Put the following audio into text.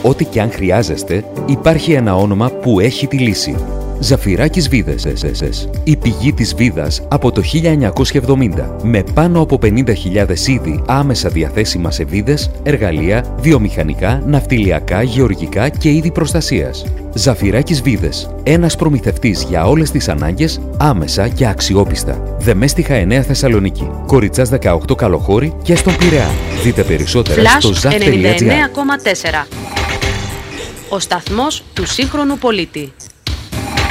Ό,τι και αν χρειάζεστε, υπάρχει ένα όνομα που έχει τη λύση. Ζαφυράκης Βίδες. Η πηγή της βίδας από το 1970, με πάνω από 50.000 είδη άμεσα διαθέσιμα σε βίδες, εργαλεία, βιομηχανικά, ναυτιλιακά, γεωργικά και είδη προστασίας. Ζαφυράκης Βίδες. Ένας προμηθευτής για όλες τις ανάγκες, άμεσα και αξιόπιστα. Δεμέστιχα 9 Θεσσαλονίκη, Κοριτσάς 18 Καλοχώρη και στον Πειραιά. Δείτε περισσότερα στο zaf.gr. Ο σταθμός του σύγχρονου πολίτη.